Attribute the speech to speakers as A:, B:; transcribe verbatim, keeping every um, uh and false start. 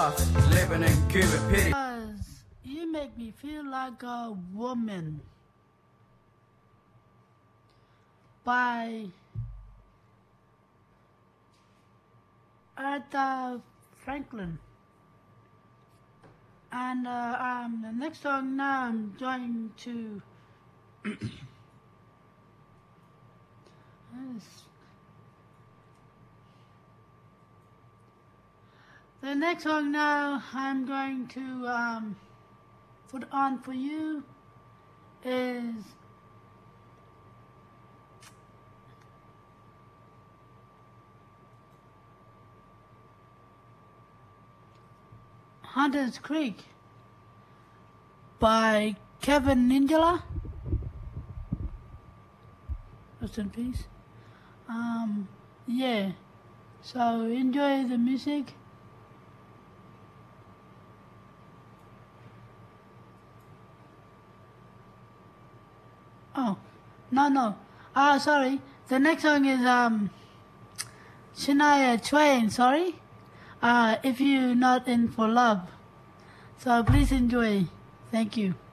A: life, living in Cuban pity.
B: Cause you make me feel like a woman by Aretha Franklin. And uh, um, the next song now I'm going to the next song now I'm going to um, put on for you is Hunter's Creek by Kevin Ninjala. Rest in peace. Um, yeah. So enjoy the music. Oh, no, no. Ah, sorry. The next song is um, Shania Twain. Sorry. Uh, if you're not in for love. So please enjoy. Thank you.